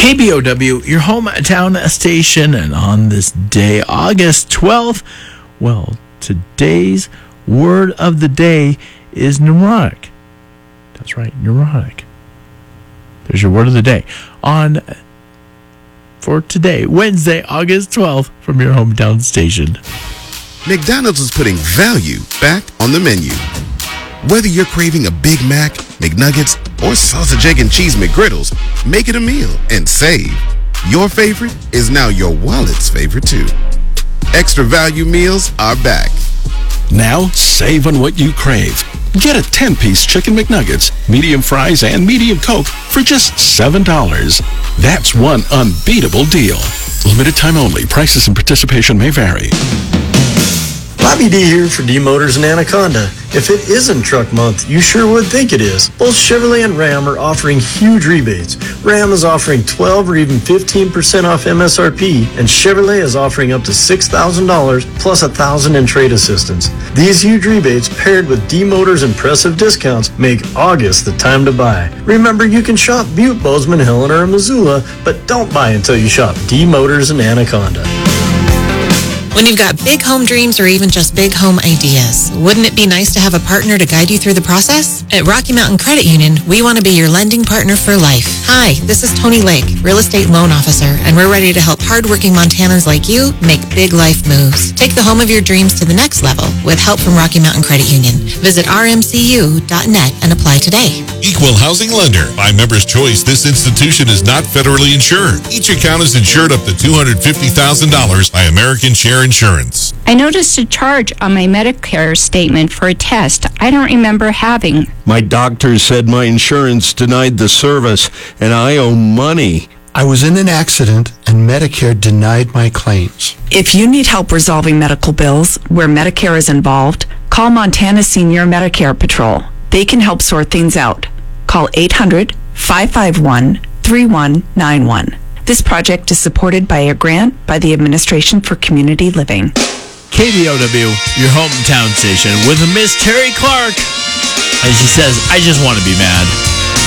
KBOW, your hometown station, and on this day, August 12th, well, today's word of the day is neurotic. That's right, neurotic. There's your word of the day. For today, Wednesday, August 12th, from your hometown station. McDonald's is putting value back on the menu. Whether you're craving a Big Mac, McNuggets, or sausage, egg, and cheese McGriddles, make it a meal and save. Your favorite is now your wallet's favorite too. Extra value meals are back. Now, save on what you crave. Get a 10-piece Chicken McNuggets, medium fries, and medium Coke for just $7. That's one unbeatable deal. Limited time only. Prices and participation may vary. Bobby D here for D Motors and Anaconda. If it isn't truck month, you sure would think it is. Both Chevrolet and Ram are offering huge rebates. Ram is offering 12 or even 15% off MSRP, and Chevrolet is offering up to $6,000 plus $1,000 in trade assistance. These huge rebates paired with D Motors' impressive discounts make August the time to buy. Remember, you can shop Butte, Bozeman, Helena, or Missoula, but don't buy until you shop D Motors and Anaconda. When you've got big home dreams or even just big home ideas, wouldn't it be nice to have a partner to guide you through the process? At Rocky Mountain Credit Union, we want to be your lending partner for life. Hi, this is Tony Lake, Real Estate Loan Officer, and we're ready to help hardworking Montanans like you make big life moves. Take the home of your dreams to the next level with help from Rocky Mountain Credit Union. Visit rmcu.net and apply today. Equal Housing Lender. By Members' Choice, this institution is not federally insured. Each account is insured up to $250,000 by American Share Insurance. I noticed a charge on my Medicare statement for a test I don't remember having. My doctor said my insurance denied the service and I owe money. I was in an accident and Medicare denied my claims. If you need help resolving medical bills where Medicare is involved, call Montana Senior Medicare Patrol. They can help sort things out. Call 800-551-3191. This project is supported by a grant by the Administration for Community Living. KBOW, your hometown station, with Miss Terry Clark. And she says, I just want to be mad.